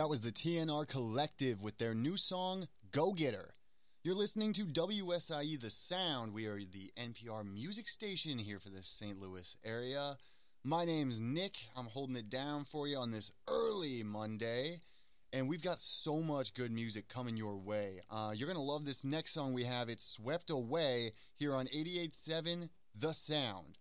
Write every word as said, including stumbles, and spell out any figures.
That was the T N R Collective with their new song, Go Getter. You're listening to W S I E The Sound. We are the N P R music station here for the Saint Louis area. My name's Nick. I'm holding it down for you on this early Monday. And we've got so much good music coming your way. Uh, you're going to love this next song we have. It's Swept Away here on eighty-eight point seven The Sound.